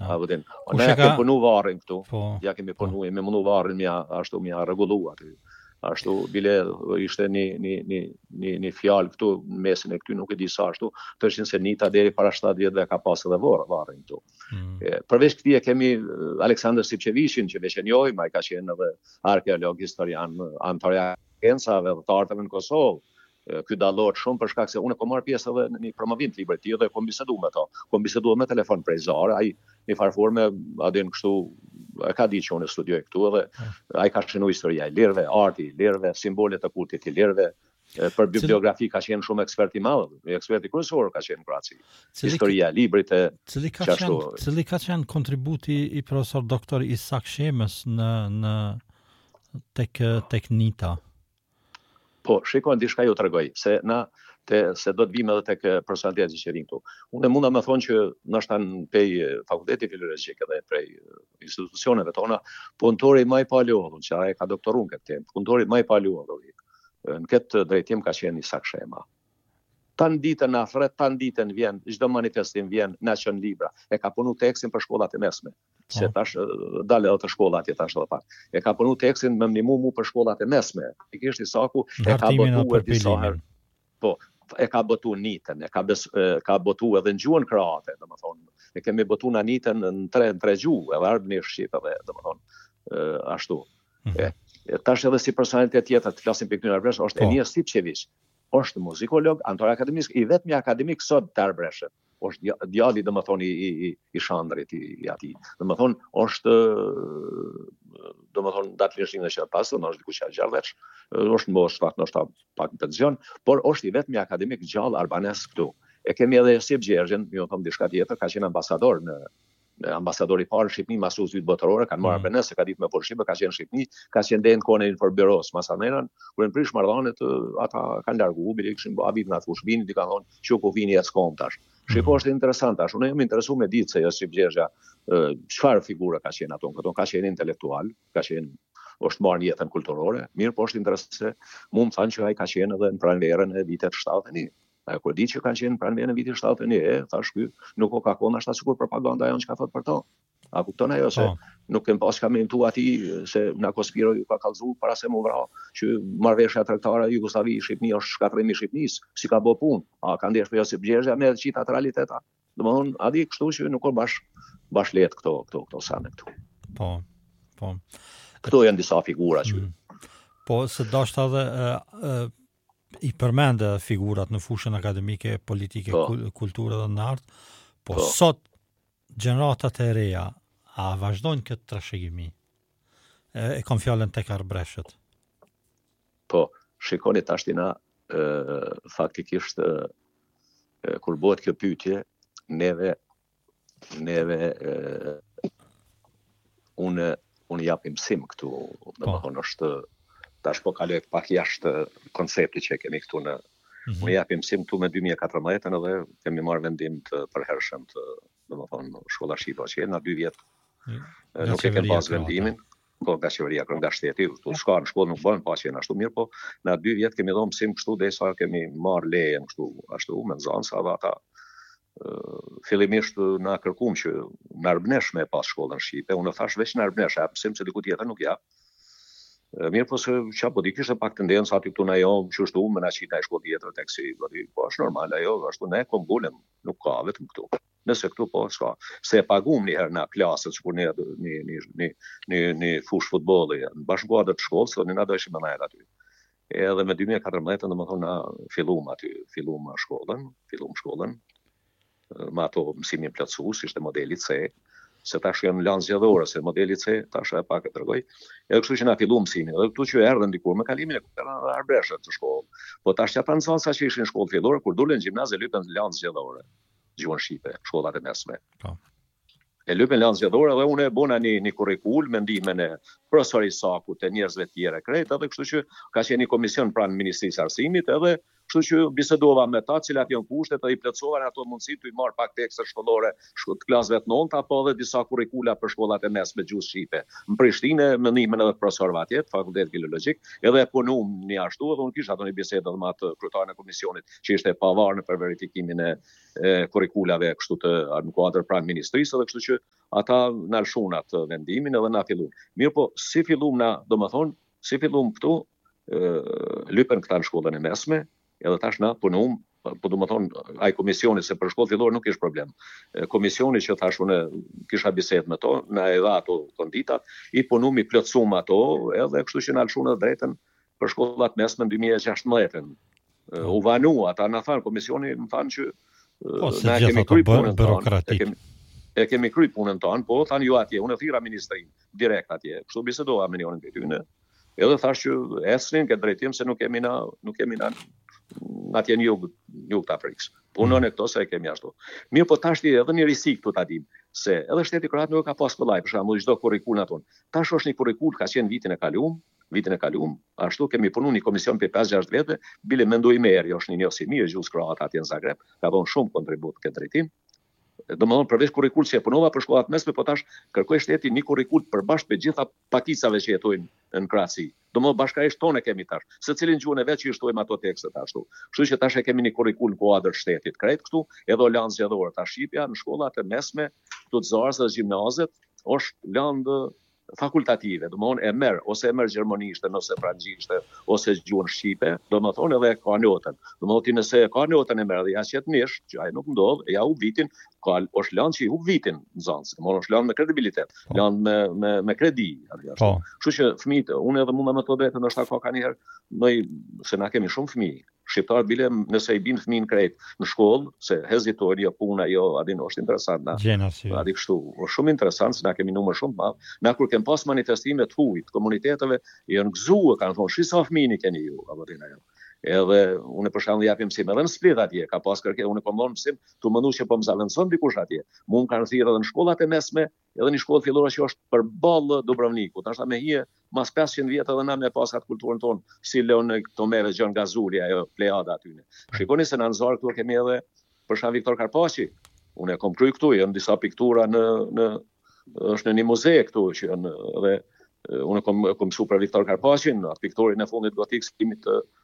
Vëdin. Ne kemi punu varrin këtu. Ja kemi punu, me mundu varrin ashtu mja rregullu aty. Ashtu bile ishte një fjalë këtu në mesin e këty, nuk e di sa ashtu, thoshin se Nita deri para 7 vjetëve ka pas edhe varrin këtu. Përveç këtij kemi Aleksandr Sipçeviçin që veç e njohim, ai ka qenë edhe arkeolog, historian, antar i agencave dhe të arteve në Kosovë. Ky dallohet shumë për shkak se unë po marr pjesë edhe në një promovim të librit të tij dhe po bisedu me to. Po bisedu me telefon prej Zare, ai në farforme adin kështu e ka ditë që unë studioj këtu edhe ai ka shënuar historia e lirëve, arti i lirëve, simbolet e kultit të lirëve. Për bibliografi ka qenë shumë ekspert i madh, ekspert i kryesor ka qenë Graci. Historia e librit e cili ka qenë kontributi i profesor doktor Isak Shemës në tek Nita. Po, shikoj diçka ju tregoj se se do të vim edhe tek personaliteti që vjen këtu. Unë mund ta më thonë që ndoshta prej fakulteti filologjik edhe prej institucioneve tona, punëtori më i palodhur, që ai ka doktoruar këtë temë, punëtori më i palodhur në këtë drejtim ka qenë Isak Shema. Tan ditën afret, tan ditën vjen, çdo manifestim vjen, na çon libra. E ka punu tekstin për shkollat e mesme. Se tash dalë edhe të shkollat e tash edhe pak. E ka punu tekstin me mnimu për shkollat e mesme. Pikërisht Isaku e ka botuar disa herë. Po, e ka botu Nitën, ka botu edhe në gjuhën kroate, domethënë. E kemi botu në Nitën në tre gjuhë, edhe arabisht shqip edhe, domethënë, ashtu. Tash edhe si personalitet tjetër të flasim për këtyre arbresh është Enir Sipçeviç. Është muzikolog, antar akademik, i vetmi akademik sot të Arbreshët. Është djali domethënë i Shandrit i atij. Domethënë është domethënë datëlisht që pastë, është diku 60 vjeç. Është mosh fakt ndoshta pak pension, por është i vetmi akademik gjallë albanes këtu. E kemi edhe Josip Gjergjin, ju them diçka tjetër, ka qenë ambasador ambasadori i parë në Shqipëni mas ushtrit botërore, kanë marrë Benes, se ka ditë me por Shqipë, ka qenë në Shqipëni, ka qenë dhe në kone për Beros, Masamenan, kur në prish marrëdhëniet ata kanë largu, bile kishin bë avit na fush vini, di kanë thonë çu po vini atë kom tash. Shiko është interesant tash. Unë jam interesuar me ditë se Josip Gjergja çfarë figura ka qenë ato, këto ka qenë intelektual, ka qenë është marrë jetën kulturore, mirë, po është interesant se mu më thanë që ai ka qenë edhe në pranverën e vitet 70. Kur di që kanë qenë pranë në vitin 71, thash ky nuk o ka qenë ashta sikur propaganda janë çka thot për to. A kupton ajo se nuk kem pas kam mentu atij se na konspiroi ju ka kallzu para se mu vra që marrveshja tregtare e Jugosllavi Shqipëni është shkatrimi i Shqipënisë, si ka bë punë. A ka ndesh për Josip Gjergja me çita të realiteta. Domthon, a di kështu që nuk ka bash let këto sanë këtu. Po. Këto janë disa figura që. Po se dashta edhe i përmende figurat në fushën akademike, politike, kulture dhe në art, po sot gjeneratat e reja a vazhdojnë këtë trashëgimi? E kam fjalën tek Arbreshët. Po, shikoni tashtina faktikisht kur bëhet kjo pyetje, neve unë japim sim këtu, domethënë është tash po kaloj pak jashtë konceptit që kemi këtu në unë japim sim këtu me 2014 edhe kemi marrë vendim të përhershëm të domethënë shkolla shqipe që na 2 vjet nuk e kemi pas vendimin, po nga qeveria nga shteti, tu shka në shkollë nuk bën pa qenë ashtu mirë, po na 2 vjet kemi dhënë sim kështu derisa kemi marrë lejen kështu ashtu me nxënësa dhe ata fillimisht na kërkuam që në Arbnesh me pas shkollën shqipe, unë thash veç në Arbnesh, jap sim se diku tjetër nuk jap. Mirë po se çapo di kishte pak tendencë aty këtu na jo çështu me na qita e shkollë tjetër tek si, po është normal ajo, ashtu ne kombulem, nuk ka vetëm këtu. Nëse këtu po s'ka, se e paguam një herë na klasët kur ne në fush futbolli, në bashkuadër të shkollës, ne na dëshim më najt aty. Edhe me 2014 domethënë na filluam shkollën, me ato mësimin plotësues, ishte modeli C. Se tash janë lanë zgjedhore, se modeli C tash e pak e tregoj. Edhe kështu që na filluam mësimin. Edhe këtu që erdhën dikur me kalimin e kuptave Arbreshët të shkollë. Po tash ata nxënësa që ishin në shkollë fillore kur dolën në gjimnaz e lypën lanë zgjedhore. Gjuhën shqipe, shkollat e mesme. Po. E lypën lanë zgjedhore dhe unë e bona një kurrikul me ndihmën e profesorit Sakut e njerëzve të tjerë krejt, edhe kështu që ka qenë një komision pranë Ministrisë së Arsimit edhe Kështu që bisedova me ta, cilat janë kushtet dhe I plotësova ato mundësi të I marr pak tekste shkollore të klasëve të 9 apo edhe disa kurrikula për shkollat e mesme gjuhë shqipe. Në Prishtinë mendimin edhe profesorëve atje, Fakulteti Filologjik, edhe punum një ashtu edhe unë kisha ato një bisedë edhe me atë kryetarin e komisionit që ishte pavarur për verifikimin e kurrikulave kështu të në kuadër pranë ministrisë edhe kështu që ata na lëshun atë vendimin edhe na fillun. Mirë po, si fillum na, domethënë, si fillum këtu lypen këta në shkollën e mesme, edhe tash na punum, po domethënë ai komisioni se për shkollë fillore nuk ishte problem. Komisioni që tash unë kisha bisedë me to, na e dha ato konditat, I punum I plotësum ato, edhe kështu që na lëshun edhe drejtën për shkollat mesme në 2016. U vanu ata na thanë komisioni, më thanë që na kemi kryer punën tonë. E kemi kryer punën tonë, po thanë ju atje, unë thira ministrin direkt atje. Kështu bisedova me njërin prej tyre. Edhe thash që esrin këtë drejtim se nuk kemi na atje në jug të Afrikës. Punon e këto se e kemi ashtu. Mirë, po tash edhe një risi këtu ta dim se edhe shteti kroat nuk ka pas kollaj, për shembull çdo kurrikul aton. Tash është një kurrikul ka qenë vitin e kaluar, ashtu kemi punuar një komision për 5-6 vjet, bile mendoj merr, është një njësi mirë gjuhës kroate atje në Zagreb, ka dhënë shumë kontribut këtë drejtim. Domethënë përveç kurrikul që e punova për shkollat mesme, po tash kërkoi shteti një kurrikul përbashkë me gjitha pakicave që jetojnë në Kroaci. Domethënë bashkërisht tonë kemi tash, secilin gjuhën e vet që I shtojmë ato tekstet ashtu. Kështu që tash e kemi një kurrikul në kuadër shtetit krejt këtu, edhe lanë zgjedhore tash shqipja në shkollat e mesme, këtu të Zorës dhe gjimnazet, është lanë fakultative, domethënë e merr ose e merr gjermanishtën ose frangjishtë ose gjuhën shqipe, domethënë edhe ka notën. Domethënë nëse ka notën e merr dhe ja qet nish, që ai nuk ndodh, ja u vitin, ka është lanë që I hub vitin në Zancë, domethënë është lanë me kredibilitet, lanë me kredi, ashtu. Kështu që fëmijët, unë edhe mund me të drejtë ndoshta ka një herë, se na kemi shumë fëmijë. Shqiptarët bile nëse I bin fëmijën krejt në shkollë, se hezitojnë jo puna, jo, adin është interesant na. Adi kështu, është shumë interesant se na kemi numër shumë madh. Na kur kem pas manifestime të huaj të komuniteteve, janë gëzuar, kanë thonë, "Shi sa fëmijë keni ju", apo dina jo. Edhe unë për shembull japim mësim edhe në Split atje, ka pas kërkesë, unë po mbon mësim, tu mendu që po më zaventson dikush atje. Mund kanë thirrë edhe në shkollat e mesme, edhe në shkollë fillore që është përballë Dubrovnikut. Tash me hije mas 500 vjet edhe na me pas atë kulturën tonë, si Leon Tomeve, Gjon Gazuli, ajo plejada aty. Shikoni se në Anzor këtu kemi edhe për shembull Viktor Karpaçi. Unë e kam kryer këtu, janë disa piktura është në një muze këtu që janë edhe unë kam mësuar për Viktor Karpaçin, atë pikturin e fundit gotik skimit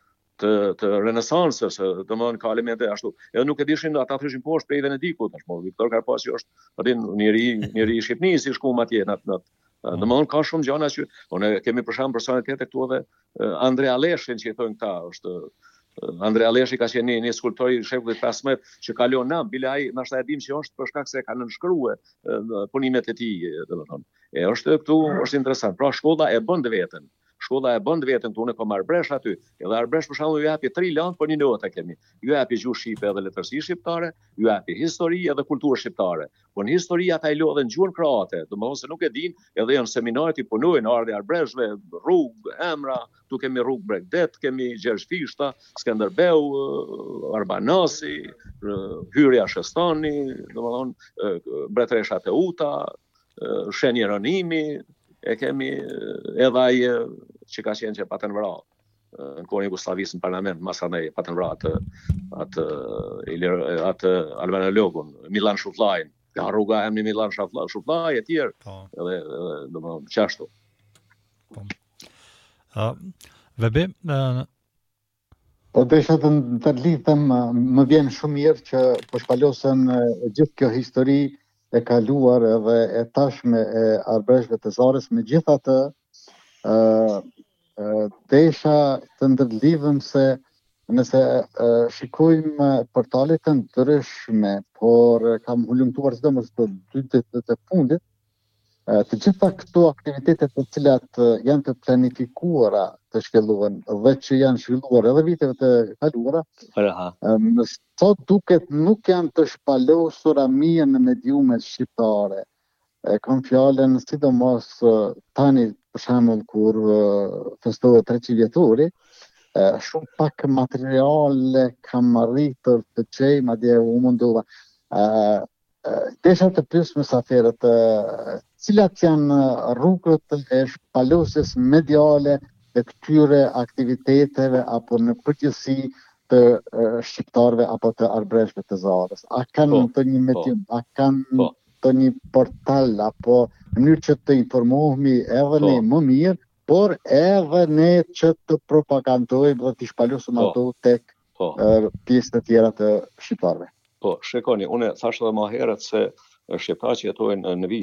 të renesansës, domethënë ka elemente ashtu. Edhe nuk e dishin ata thoshin poshtë prej Venedikut, tashmë Viktor Karpaçi është njëri I Shqipërisë si shkuam atje natë. Domethënë ka shumë gjëra që unë kemi për shembull personalitet këtu edhe Andrea Leshin që thonë këta, është Andrea Leshi ka qenë një skulptor I shekullit 15 që kalon na, bile ai ndoshta e dim që është për shkak se ka nënshkruar punimet e tij, domethënë. Është këtu është interesant. Pra shkolla e bën veten. Shkolla e bën vetën tonë ka Arbresh aty. Edhe Arbresh për shembull ju japi 3 lanë për një notë kemi. Ju japi gjuhë shqipe edhe letërsi shqiptare, ju japi histori edhe kulturë shqiptare. Po në histori ata I lodhen gjuhën kroate, domethënë se nuk e din, edhe janë seminarët I punojnë ardhi Arbreshve, rrugë, emra, tu kemi rrugë Bregdet, kemi Gjergj Fishta, Skënderbeu, Arbanasi, hyrja Shestani, domethënë Mbretëresha Teuta, shenjë rënimi, e kemi edhe ai që ka qenë që patën vrarë në kohën e Jugosllavisë në parlament, masanej patën vrarë atë albanologun Milan Shufllajin, ka rruga emri Milan Shufllaj e tjerë, edhe domethënë çashtu. Vebi, po desha të lidhem, më vjen shumë mirë që po shpalosën gjithë kjo histori e kaluar edhe e tashme e Arbreshve të Zarës, megjithatë desha të ndërlidhem se nëse shikojmë portale të ndryshme, por kam hulumtuar sidomos të 2 ditët e fundit, të gjitha këto aktivitetet të cilat janë të planifikuara të shkelluar dhe që janë shkelluar edhe viteve të kaluara, sot duket nuk janë të shpalosura mirë në mediumet shqiptare. Kam fjalën sidomos tani për shembull kur festohet 300 vjetori, shumë pak materiale kam arritur të çej, madje u mundova desha të pyes mysafirët cilat janë rrugët e shpalosjes mediale të këtyre aktiviteteve apo në përgjithësi të shqiptarëve apo të arbreshve të Zarës? A kanë të një medium, a kanë të një portal apo mënyrë që të informohemi edhe ne më mirë, por edhe ne që të propagandojmë dhe të shpalosim ato tek pjesë të tjera të shqiptarëve? Po, shikoni, unë thashë edhe më herët se shqiptarët që jetojnë në